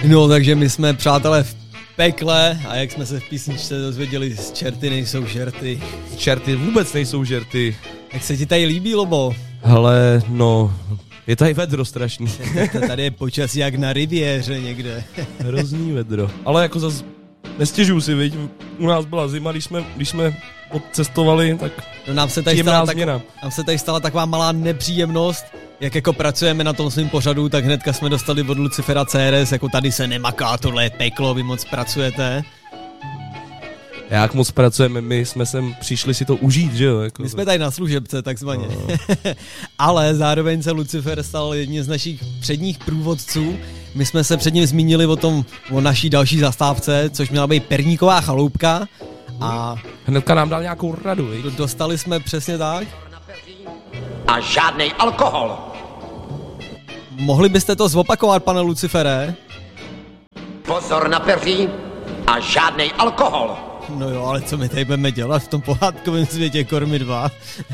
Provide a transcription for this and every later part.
No, takže my jsme, přátelé, v pekle a jak jsme se v písničce dozvěděli, z čerty nejsou žerty. Čerty vůbec nejsou žerty. Jak se ti tady líbí, Lobo? Hele, no, je tady vedro strašný. Tady je počasí jak na riviéře někde. Hrozný vedro. Ale jako zas nestěžuju si, viď? U nás byla zima, když jsme odcestovali, tak no, nám se tady stala taková malá nepříjemnost. Jak jako pracujeme na tom svým pořadu, tak hnedka jsme dostali od Lucifera CRS, jako tady se nemaká, tohle je peklo, vy moc pracujete. Jak moc pracujeme, my jsme sem přišli si to užít, že jo? Jako my jsme tady na služebce, takzvaně. No. Ale zároveň se Lucifer stal jedním z našich předních průvodců. My jsme se před ním zmínili o naší další zastávce, což měla být Perníková chaloupka. A hnedka nám dal nějakou radu, viď? Dostali jsme přesně tak. A žádnej alkohol. Mohli byste to zopakovat, pane Lucifere? Pozor na peří a žádnej alkohol. No jo, ale co my tady budeme dělat v tom pohádkovém světě Kormy 2?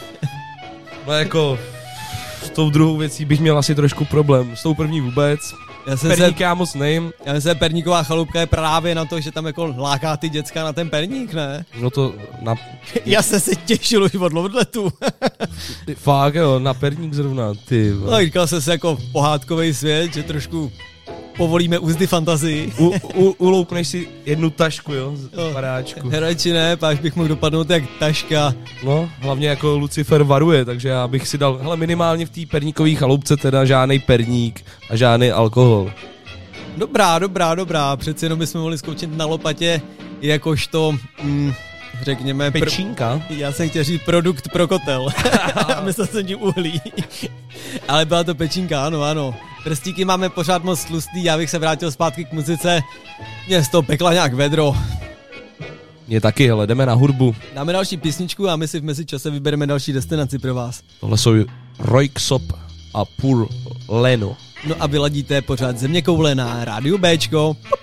No jako, s tou druhou věcí bych měl asi trošku problém, s tou první vůbec. Perník já moc nejím. Já myslím, že Perníková chalupka je právě na to, že tam jako láká ty děcka na ten perník, ne? No to na... Já jsem se těšil už od odletu. Fakt jo, na perník zrovna, ty. No, říkal jsem si jako pohádkový svět, že trošku povolíme úzdy fantazii. Uloupneš si jednu tašku, jo, paráčku. Radši ne, pak bych mohl dopadnout jak taška. No, hlavně jako Lucifer varuje, takže já bych si dal, hele, minimálně v té perníkové chaloupce teda žádnej perník a žádný alkohol. Dobrá, přeci jenom bychom mohli zkoušet na lopatě jakožto, řekněme... Pečínka? Já jsem chtěl říct produkt pro kotel. Myslel jsem tím uhlí. Ale byla to pečínka, ano. Prstíky máme pořád moc tlustý, já bych se vrátil zpátky k muzice. Mě z toho pekla nějak vedro. Mě taky, hele, jdeme na hudbu. Dáme další písničku a my si v mezičase vybereme další destinaci pro vás. Tohle jsou Röyksopp a Pur Leno. No a vyladíte pořád Zeměkoule na Rádiu Béčko.